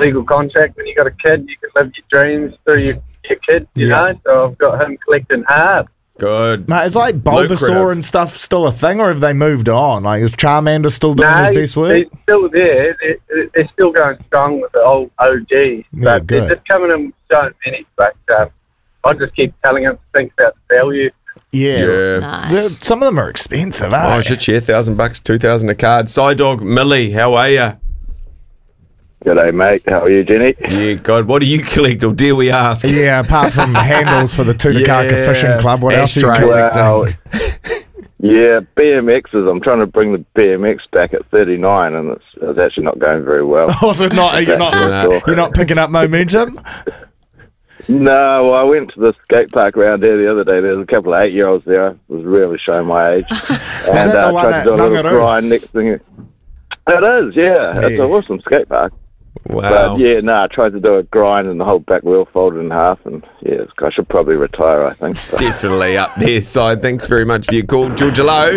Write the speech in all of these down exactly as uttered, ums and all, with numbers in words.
legal contract. When you got a kid, you can live your dreams through your, your kid, you Yeah. know? So I've got him collecting halves. Good. Mate, is like Bulbasaur Lucrative. and stuff still a thing, or have they moved on? Like, is Charmander still doing No, his he's, best work? he's still there. They're, they're still going strong with the old O Gs. Yeah, But good. they're just coming in with so many. But um, I just keep telling him to think about the value. Yeah. Yeah. Nice. The- some of them are expensive, eh? Oh, shit, yeah, thousand bucks, two thousand a card. Side dog, Millie, how are you? G'day, mate. How are you, Jenny? Yeah, God, what do you collect, or dare we ask? Yeah, apart from handles for the Tutakaka Yeah. Fishing Club, what else are you Ashtrays. collecting? Well, yeah, B M Xs. I'm trying to bring the B M X back at thirty-nine, and it's, it's actually not going very well. Oh, so not, you're, That's not, for sure. you're not picking up momentum? No, well, I went to the skate park around here the other day. There was a couple of eight-year-olds there. I was really showing my age. and that the uh, one tried at to do a little Nangaroo? grind next thing. It is, yeah. It's Yeah. an awesome skate park. Wow. But yeah, no, I tried to do a grind and the whole back wheel folded in half, and yeah, I should probably retire, I think. So. Definitely up there, Side. Thanks very much for your call. George, hello.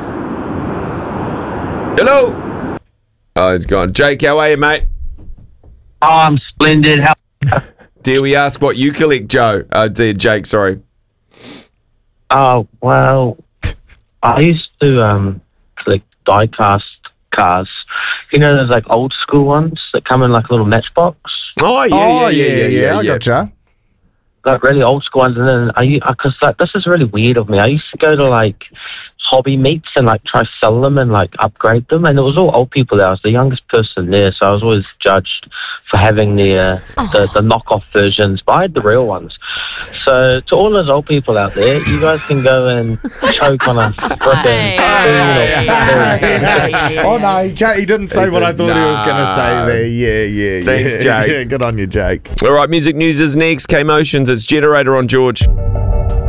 Hello. Oh, he's gone. Jake, how are you, mate? Oh, I'm splendid. How? Dare we ask what you collect, Joe? Uh, dear Jake, sorry. Oh well, I used to um collect die-cast cars. You know, those like old school ones that come in like a little matchbox, Oh, yeah, oh, yeah, yeah, yeah, yeah. I gotcha. like really old school ones. And then I, because like this is really weird of me. I used to go to like hobby meets and like try to sell them and like upgrade them, and it was all old people there. I was the youngest person there, so I was always judged for having the uh, the, the knockoff versions, but I had the real ones. So to all those old people out there, you guys can go and choke on a Hey, flipping yeah, yeah, yeah, yeah. Oh, no, Jake, he didn't say He what I did thought he was going to not. say there. Yeah, yeah, Thanks, yeah. Jake. Yeah, good on you, Jake. All right, music news is next. K-Motions, it's Generator on George.